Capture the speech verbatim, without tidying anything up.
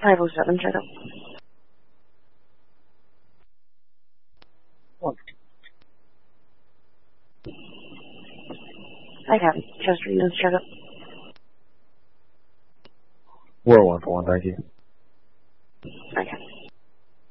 five oh seven, check up. One. I got it. Chester units, check up. We're one for one, thank you. Okay.